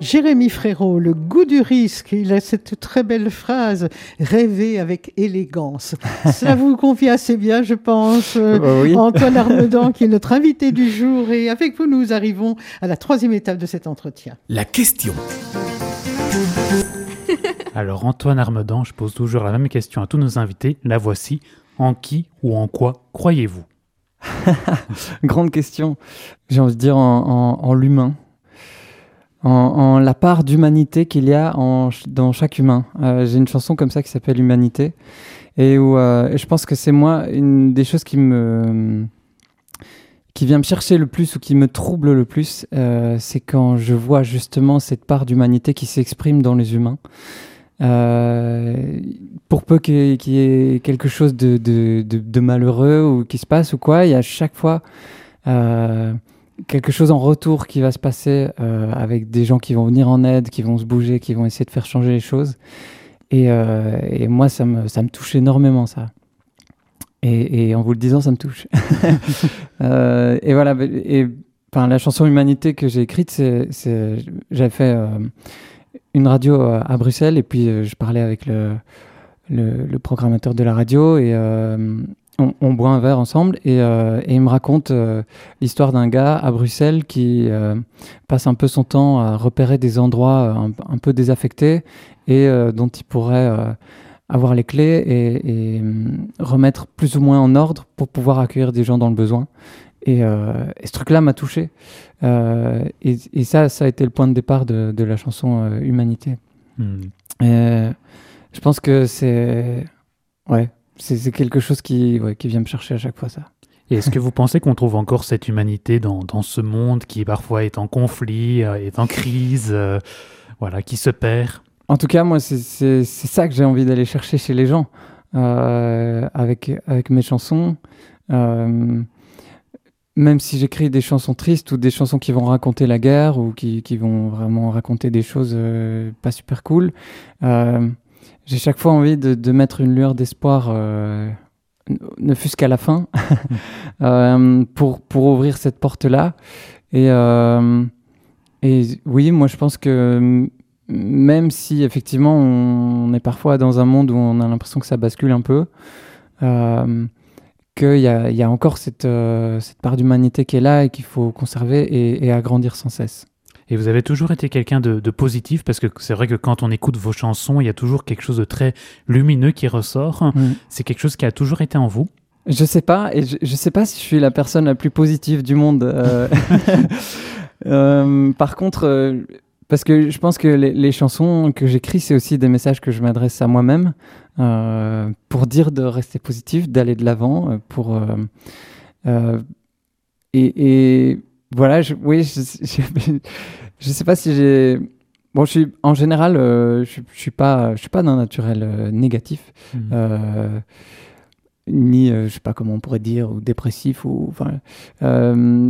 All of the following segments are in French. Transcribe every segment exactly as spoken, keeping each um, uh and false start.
Jérémy Frérot, le goût du risque, il a cette très belle phrase « rêver avec élégance ». Ça vous convient assez bien, je pense. Euh, oui. Antoine Armedan, qui est notre invité du jour. Et avec vous, nous arrivons à la troisième étape de cet entretien. La question. Alors Antoine Armedan, je pose toujours la même question à tous nos invités. La voici. En qui ou en quoi croyez-vous ? Grande question. J'ai envie de dire en, en, en l'humain. En, en la part d'humanité qu'il y a en, dans chaque humain. Euh, j'ai une chanson comme ça qui s'appelle Humanité, et où euh, je pense que c'est moi une des choses qui me qui vient me chercher le plus ou qui me trouble le plus, euh, c'est quand je vois justement cette part d'humanité qui s'exprime dans les humains. Euh, pour peu qu'il y ait, qu'il y ait quelque chose de, de, de, de malheureux ou qui se passe ou quoi, il y a chaque fois euh, quelque chose en retour qui va se passer euh, avec des gens qui vont venir en aide, qui vont se bouger, qui vont essayer de faire changer les choses. Et, euh, et moi, ça me, ça me touche énormément, ça. Et, et en vous le disant, ça me touche. euh, et voilà, et, enfin, la chanson Humanité que j'ai écrite, c'est, c'est, j'avais fait euh, une radio à Bruxelles, et puis euh, je parlais avec le, le, le programmateur de la radio, et euh, On, on boit un verre ensemble et, euh, et il me raconte euh, l'histoire d'un gars à Bruxelles qui euh, passe un peu son temps à repérer des endroits un, un peu désaffectés et euh, dont il pourrait euh, avoir les clés et, et remettre plus ou moins en ordre pour pouvoir accueillir des gens dans le besoin. Et, euh, et ce truc-là m'a touché. Euh, et, et ça, ça a été le point de départ de, de la chanson euh, Humanité. Mmh. Et, je pense que c'est... Ouais. C'est, c'est quelque chose qui, ouais, qui vient me chercher à chaque fois, ça. Et est-ce que vous pensez qu'on trouve encore cette humanité dans, dans ce monde qui parfois est en conflit, euh, est en crise, euh, voilà, qui se perd ? En tout cas, moi, c'est, c'est, c'est ça que j'ai envie d'aller chercher chez les gens, euh, avec, avec mes chansons. Euh, même si j'écris des chansons tristes ou des chansons qui vont raconter la guerre ou qui, qui vont vraiment raconter des choses euh, pas super cool, euh, j'ai chaque fois envie de, de mettre une lueur d'espoir, euh, ne fût-ce qu'à la fin, euh, pour, pour ouvrir cette porte-là. Et, euh, et oui, moi je pense que même si effectivement on est parfois dans un monde où on a l'impression que ça bascule un peu, euh, qu'il y a, il y a encore cette, euh, cette part d'humanité qui est là et qu'il faut conserver et, et agrandir sans cesse. Et vous avez toujours été quelqu'un de, de positif, parce que c'est vrai que quand on écoute vos chansons, il y a toujours quelque chose de très lumineux qui ressort. Mmh. C'est quelque chose qui a toujours été en vous ? Je sais pas, et je, je sais pas si je suis la personne la plus positive du monde. Euh... euh, par contre, euh, parce que je pense que les, les chansons que j'écris, c'est aussi des messages que je m'adresse à moi-même, euh, pour dire de rester positif, d'aller de l'avant, pour... Euh, euh, et... et... Voilà, je, oui, je, je, je sais pas si j'ai... Bon, je suis, en général, euh, je, je suis pas, je suis pas d'un naturel euh, négatif, mmh. euh, ni, euh, je sais pas comment on pourrait dire, ou dépressif, ou... Enfin, euh,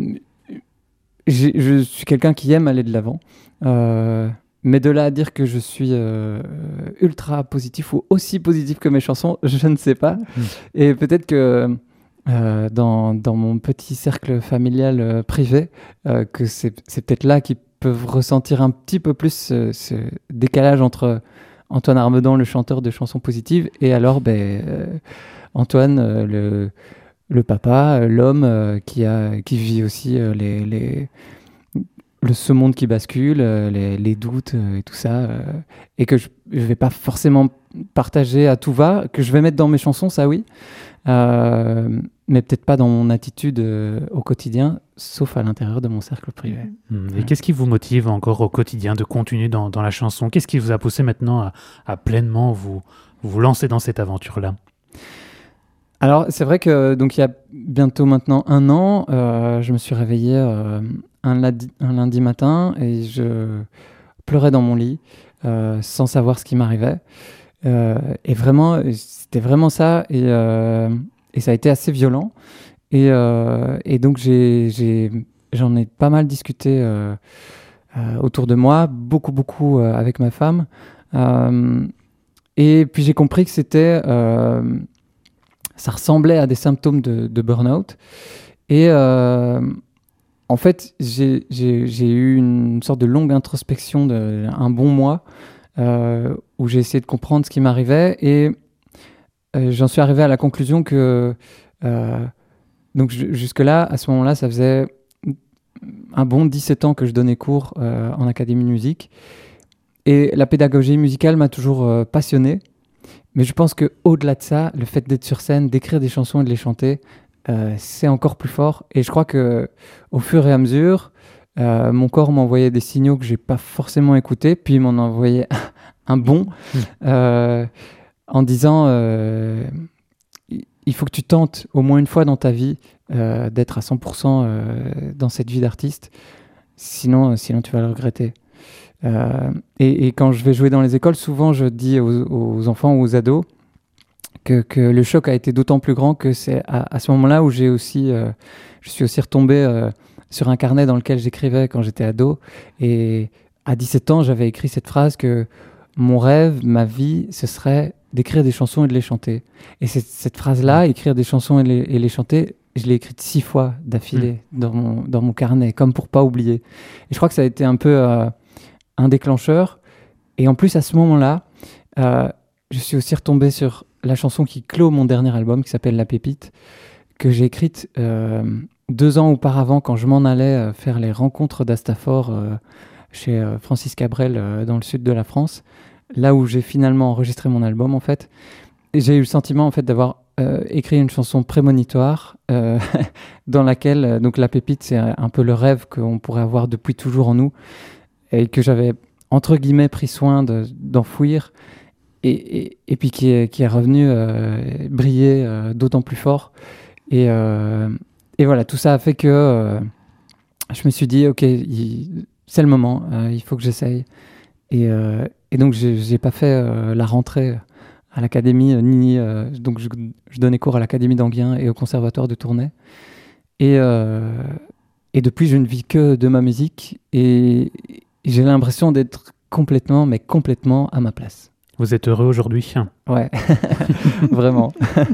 je suis quelqu'un qui aime aller de l'avant, euh, mais de là à dire que je suis euh, ultra positif ou aussi positif que mes chansons, je ne sais pas. Mmh. Et peut-être que... Euh, dans, dans mon petit cercle familial euh, privé, euh, que c'est, c'est peut-être là qu'ils peuvent ressentir un petit peu plus ce, ce décalage entre Antoine Armedan, le chanteur de chansons positives, et alors ben, euh, Antoine, euh, le, le papa, euh, l'homme euh, qui, a, qui vit aussi euh, les, les, le, ce monde qui bascule, euh, les, les doutes euh, et tout ça, euh, et que je ne vais pas forcément partager à tout va, que je vais mettre dans mes chansons, ça oui, Euh, mais peut-être pas dans mon attitude euh, au quotidien, sauf à l'intérieur de mon cercle privé. Mmh. Et ouais. Qu'est-ce qui vous motive encore au quotidien de continuer dans, dans la chanson ? Qu'est-ce qui vous a poussé maintenant à, à pleinement vous, vous lancer dans cette aventure-là ? Alors, c'est vrai que donc il y a bientôt maintenant un an, euh, je me suis réveillé euh, un, lundi, un lundi matin et je pleurais dans mon lit euh, sans savoir ce qui m'arrivait. Euh, et vraiment, c'était vraiment ça, et, euh, et ça a été assez violent. Et, euh, et donc, j'ai, j'ai, j'en ai pas mal discuté euh, euh, autour de moi, beaucoup, beaucoup euh, avec ma femme. Euh, et puis, j'ai compris que c'était, euh, ça ressemblait à des symptômes de, de burn-out. Et, euh, en fait, j'ai, j'ai, j'ai eu une sorte de longue introspection de un bon mois euh, où j'ai essayé de comprendre ce qui m'arrivait et euh, j'en suis arrivé à la conclusion que euh, donc jusque-là, à ce moment-là, ça faisait un bon dix-sept ans que je donnais cours euh, en académie de musique et la pédagogie musicale m'a toujours euh, passionné. Mais je pense qu'au-delà de ça, le fait d'être sur scène, d'écrire des chansons et de les chanter, Euh, c'est encore plus fort. Et je crois qu'au fur et à mesure, euh, mon corps m'envoyait des signaux que je n'ai pas forcément écoutés, puis il m'en envoyait un bon, mmh. euh, en disant euh, il faut que tu tentes au moins une fois dans ta vie euh, d'être à cent pour cent euh, dans cette vie d'artiste, sinon, sinon tu vas le regretter. Euh, et, et quand je vais jouer dans les écoles, souvent je dis aux, aux enfants ou aux ados Que, que le choc a été d'autant plus grand que c'est à, à ce moment-là où j'ai aussi, euh, je suis aussi retombé euh, sur un carnet dans lequel j'écrivais quand j'étais ado. Et à dix-sept ans, j'avais écrit cette phrase que mon rêve, ma vie, ce serait d'écrire des chansons et de les chanter. Et cette, cette phrase-là, écrire des chansons et les, et les chanter, je l'ai écrite six fois d'affilée mmh. dans, mon, dans mon carnet, comme pour pas oublier. Et je crois que ça a été un peu euh, un déclencheur. Et en plus, à ce moment-là, euh, je suis aussi retombé sur la chanson qui clôt mon dernier album, qui s'appelle La Pépite, que j'ai écrite euh, deux ans auparavant, quand je m'en allais euh, faire les rencontres d'Astafor euh, chez euh, Francis Cabrel, euh, dans le sud de la France, là où j'ai finalement enregistré mon album, en fait. Et j'ai eu le sentiment, en fait, d'avoir euh, écrit une chanson prémonitoire, euh, dans laquelle, euh, donc La Pépite, c'est un peu le rêve qu'on pourrait avoir depuis toujours en nous, et que j'avais, entre guillemets, pris soin de, d'enfouir, Et, et, et puis qui est, qui est revenu euh, briller euh, d'autant plus fort. Et, euh, et voilà, tout ça a fait que euh, je me suis dit, ok, il, c'est le moment, euh, il faut que j'essaye. Et, euh, et donc, j'ai, j'ai pas fait euh, la rentrée à l'académie, euh, ni euh, donc je, je donnais cours à l'académie d'Anguien et au conservatoire de Tournai. Et, euh, et depuis, je ne vis que de ma musique et, et j'ai l'impression d'être complètement, mais complètement à ma place. Vous êtes heureux aujourd'hui? Ouais, vraiment.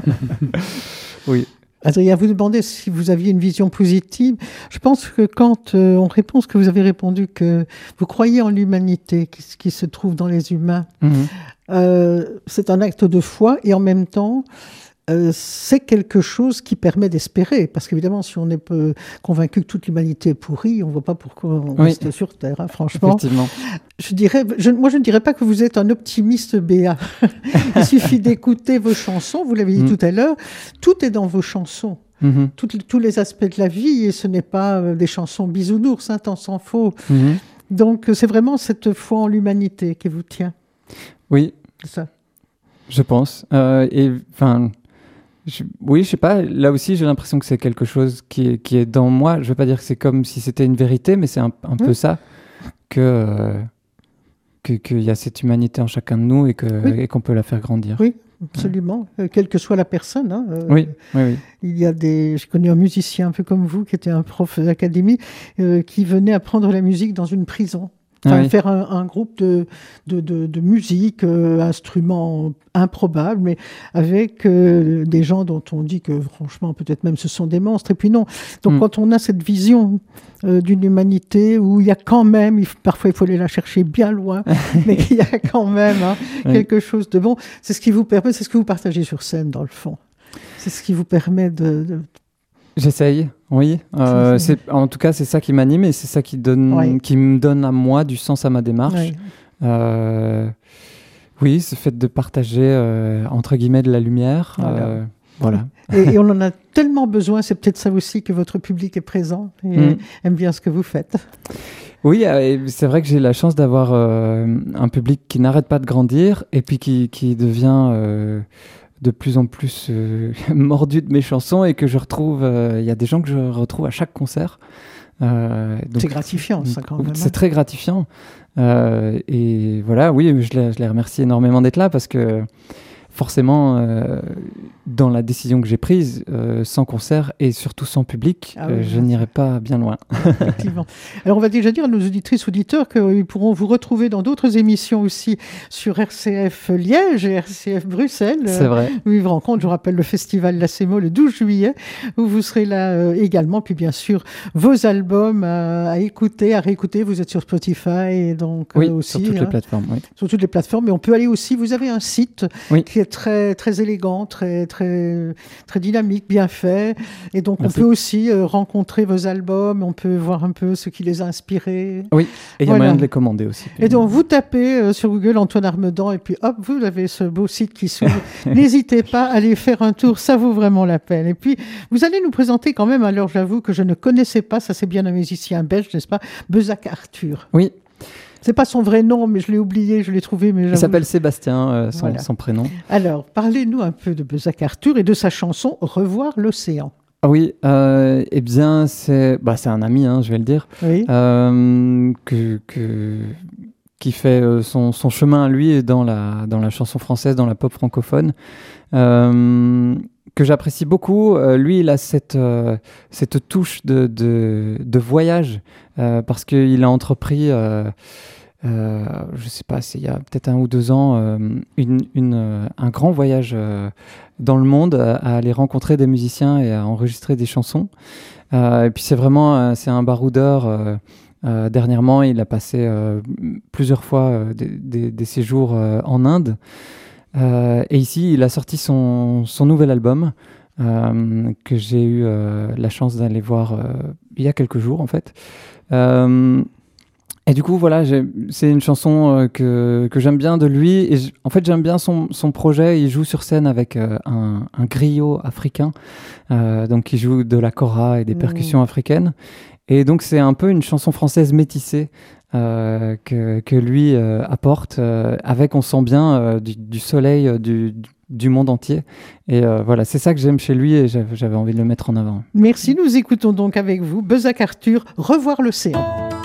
Oui. Adrien, vous demandez si vous aviez une vision positive. Je pense que quand euh, on répond ce que vous avez répondu, que vous croyez en l'humanité, qui, qui se trouve dans les humains, mmh. euh, c'est un acte de foi et en même temps, euh, c'est quelque chose qui permet d'espérer. Parce qu'évidemment, si on est peu convaincu que toute l'humanité est pourrie, on ne voit pas pourquoi on oui. reste sur Terre, hein, franchement. Effectivement. Je dirais, je, moi, je ne dirais pas que vous êtes un optimiste béat. Il suffit d'écouter vos chansons, vous l'avez dit mmh. tout à l'heure, tout est dans vos chansons. Mmh. Tout, tous les aspects de la vie, et ce n'est pas euh, des chansons bisounours, hein, tant s'en faut. Mmh. Donc, c'est vraiment cette foi en l'humanité qui vous tient. Oui, c'est ça. Je pense. Euh, et enfin... Je, oui, je sais pas, là aussi j'ai l'impression que c'est quelque chose qui est, qui est dans moi. Je veux pas dire que c'est comme si c'était une vérité, mais c'est un, un mmh. peu ça, que, euh, que, qu'il y a cette humanité en chacun de nous et, que, oui. et qu'on peut la faire grandir. Oui, absolument, ouais. euh, quelle que soit la personne. Hein, euh, oui, oui, oui. Il y a des, j'ai connu un musicien un peu comme vous, qui était un prof d'académie, euh, qui venait apprendre la musique dans une prison. Enfin, ah oui. faire un, un groupe de, de, de, de musique, euh, instruments improbables, mais avec euh, des gens dont on dit que, franchement, peut-être même ce sont des monstres. Et puis non. Donc, mm. quand on a cette vision euh, d'une humanité où il y a quand même, il faut, parfois il faut aller la chercher bien loin, mais il y a quand même hein, oui. quelque chose de bon. C'est ce qui vous permet, c'est ce que vous partagez sur scène, dans le fond. C'est ce qui vous permet de... de J'essaye, oui. Euh, c'est, en tout cas, c'est ça qui m'anime et c'est ça qui, donne, oui. qui me donne à moi du sens à ma démarche. Oui, euh, oui ce fait de partager, euh, entre guillemets, de la lumière. Voilà. Euh, voilà. Et, et on en a tellement besoin, c'est peut-être ça aussi que votre public est présent et mm. aime bien ce que vous faites. Oui, euh, c'est vrai que j'ai la chance d'avoir euh, un public qui n'arrête pas de grandir et puis qui, qui devient... Euh, de plus en plus euh, mordu de mes chansons et que je retrouve, il euh, y a des gens que je retrouve à chaque concert. Euh, donc, c'est gratifiant, ça, quand même. C'est très gratifiant. Euh, et voilà, oui, je les, je les remercie énormément d'être là parce que forcément, euh, dans la décision que j'ai prise, euh, sans concert et surtout sans public, ah oui, euh, je n'irai pas bien loin. Effectivement. Alors, on va déjà dire à nos auditrices, auditeurs qu'ils pourront vous retrouver dans d'autres émissions aussi sur R C F Liège et R C F Bruxelles. C'est vrai. Où ils vous rencontrent, je vous rappelle, le festival La Sémo le douze juillet, où vous serez là euh, également. Puis, bien sûr, vos albums à, à écouter, à réécouter. Vous êtes sur Spotify et donc oui, euh, aussi. sur toutes hein, les plateformes. Oui. Sur toutes les plateformes. Mais on peut aller aussi, vous avez un site oui. qui est très, très élégant, très, très, très dynamique, bien fait. Et donc, Merci. on peut aussi euh, rencontrer vos albums, on peut voir un peu ce qui les a inspirés. Oui, et il y a voilà. moyen de les commander aussi. Et donc, vous tapez euh, sur Google Antoine Armedan et puis hop, vous avez ce beau site qui s'ouvre. N'hésitez pas à aller faire un tour, ça vaut vraiment la peine. Et puis, vous allez nous présenter quand même, alors j'avoue que je ne connaissais pas, ça c'est bien un musicien belge, n'est-ce pas, Bezac Arthur. Oui. C'est pas son vrai nom, mais je l'ai oublié, je l'ai trouvé. Mais il s'appelle Sébastien, euh, son, voilà. son prénom. Alors, parlez-nous un peu de Bezac Arthur et de sa chanson « Revoir l'océan ». Ah oui, euh, eh bien, c'est, bah, c'est un ami, hein, je vais le dire, oui. euh, que, que, qui fait euh, son, son chemin à lui dans la, dans la chanson française, dans la pop francophone, euh, que j'apprécie beaucoup. Euh, lui, il a cette, euh, cette touche de, de, de voyage, euh, parce qu'il a entrepris... Euh, Euh, je sais pas, c'est il y a peut-être un ou deux ans, euh, une, une, euh, un grand voyage euh, dans le monde, à, à aller rencontrer des musiciens et à enregistrer des chansons. Euh, et puis c'est vraiment, euh, c'est un baroudeur. Euh, euh, dernièrement, il a passé euh, plusieurs fois euh, des, des, des séjours euh, en Inde. Euh, et ici, il a sorti son, son nouvel album euh, que j'ai eu euh, la chance d'aller voir euh, il y a quelques jours en fait. Euh, Et du coup, voilà, j'ai, c'est une chanson euh, que, que j'aime bien de lui. Et j', en fait, j'aime bien son, son projet. Il joue sur scène avec euh, un, un griot africain. Euh, donc, il joue de la kora et des mmh. percussions africaines. Et donc, c'est un peu une chanson française métissée euh, que, que lui euh, apporte. Euh, avec, on sent bien, euh, du, du soleil euh, du, du monde entier. Et euh, voilà, c'est ça que j'aime chez lui et j'avais, j'avais envie de le mettre en avant. Merci. Nous écoutons donc avec vous Bezac Arthur, Revoir l'océan.